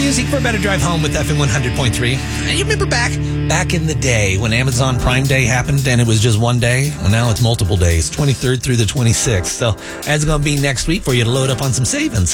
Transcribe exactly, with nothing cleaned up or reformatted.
music for a better drive home with F M one hundred point three. You remember back back in the day when Amazon Prime Day happened and it was just one day? Well, now it's multiple days, twenty-third through the twenty-sixth. So that's going to be next week for you to load up on some savings.